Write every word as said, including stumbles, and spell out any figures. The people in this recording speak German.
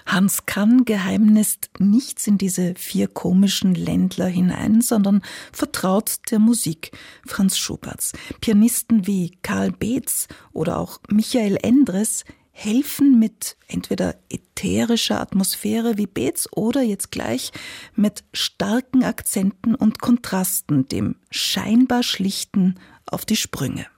Hans Kann geheimnisst nichts in diese vier komischen Ländler hinein, sondern vertraut der Musik Franz Schuberts. Pianisten wie Karl Beetz oder auch Michael Endres helfen mit entweder ätherischer Atmosphäre wie Beetz oder jetzt gleich mit starken Akzenten und Kontrasten dem scheinbar Schlichten auf die Sprünge.